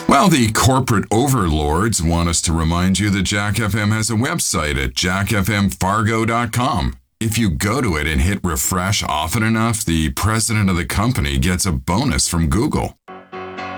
Well, the corporate overlords want us to remind you that Jack FM has a website at jackfmfargo.com. If you go to it and hit refresh often enough, the president of the company gets a bonus from Google.